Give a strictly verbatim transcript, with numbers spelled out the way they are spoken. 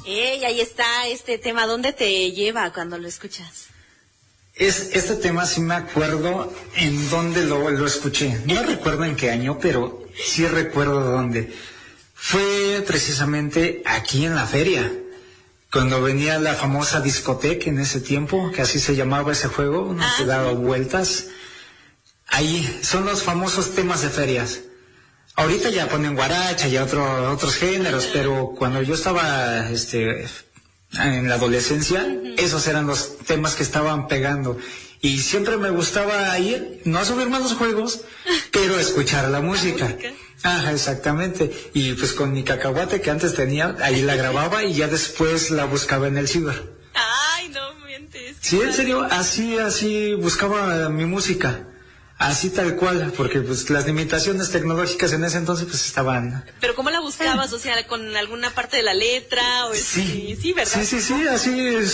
Ey, ahí está este tema. ¿Dónde te lleva cuando lo escuchas? Es, este tema sí me acuerdo en dónde lo, lo escuché. No recuerdo en qué año, pero sí recuerdo dónde. Fue precisamente aquí en la feria, cuando venía la famosa discoteca en ese tiempo, que así se llamaba ese juego, uno ah, que daba sí. vueltas. Ahí son los famosos temas de ferias. Ahorita ya ponen guaracha y otro, otros géneros, pero cuando yo estaba este, en la adolescencia, uh-huh. esos eran los temas que estaban pegando. Y siempre me gustaba ir, no a subirme a los juegos, pero escuchar la música. ¿La música? Ajá, exactamente. Y pues con mi cacahuate que antes tenía, ahí la grababa y ya después la buscaba en el ciber. Ay, no mientes. Sí, en serio, así, así buscaba mi música. Así tal cual, porque pues las limitaciones tecnológicas en ese entonces pues estaban... ¿Pero cómo la buscabas? O sea, ¿con alguna parte de la letra? O sí, sí, sí, ¿verdad? Sí, sí, sí, así es.